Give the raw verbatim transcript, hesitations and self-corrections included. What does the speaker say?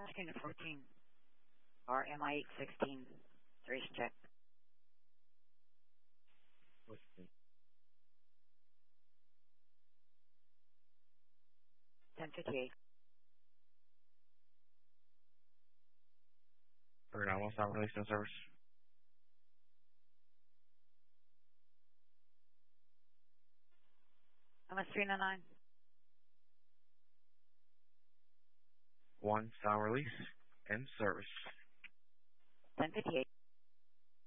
Unit fourteen, or M I eight sixteen, duration check. ten fifty-eight. We're gonna almost not release no service. M S three nine nine. One sound release and service. ten fifty-eight.